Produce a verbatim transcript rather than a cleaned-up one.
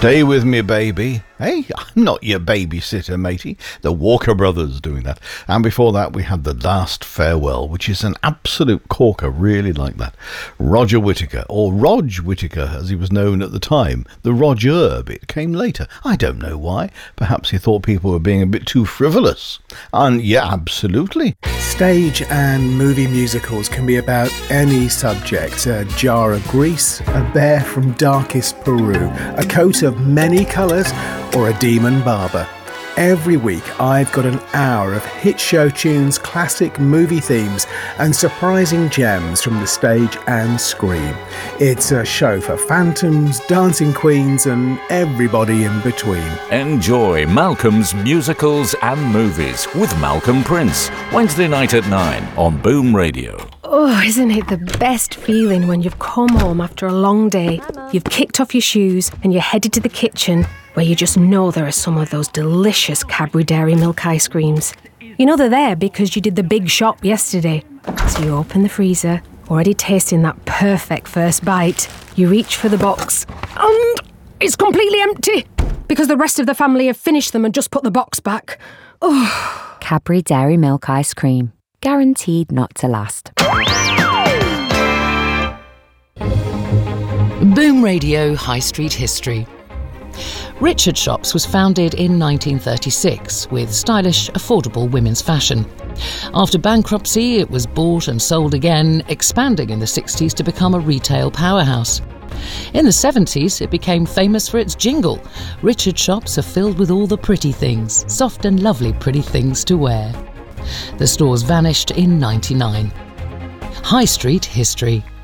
Stay with me, baby. Hey, I'm not your babysitter, matey. The Walker Brothers doing that. And before that, we had The Last Farewell, which is an absolute corker, really like that. Roger Whittaker, or Rog Whittaker, as he was known at the time. The Roger bit came later. I don't know why. Perhaps he thought people were being a bit too frivolous. And yeah, absolutely. Stage and movie musicals can be about any subject. A jar of grease, a bear from darkest Peru, a coat of many colours, or a demon barber. Every week I've got an hour of hit show tunes, classic movie themes and surprising gems from the stage and screen. It's a show for phantoms, dancing queens and everybody in between. Enjoy Malcolm's Musicals and Movies with Malcolm Prince, Wednesday night at nine on Boom Radio. Oh, isn't it the best feeling when you've come home after a long day, you've kicked off your shoes and you're headed to the kitchen where you just know there are some of those delicious Cadbury Dairy Milk ice creams. You know they're there because you did the big shop yesterday. So you open the freezer, already tasting that perfect first bite. You reach for the box and it's completely empty because the rest of the family have finished them and just put the box back. Oh. Cadbury Dairy Milk ice cream. Guaranteed not to last. Boom Radio High Street History. Richard Shops was founded in nineteen thirty-six with stylish, affordable women's fashion. After bankruptcy, it was bought and sold again, expanding in the sixties to become a retail powerhouse. In the seventies, it became famous for its jingle. Richard Shops are filled with all the pretty things, soft and lovely pretty things to wear. The stores vanished in ninety-nine. High Street History.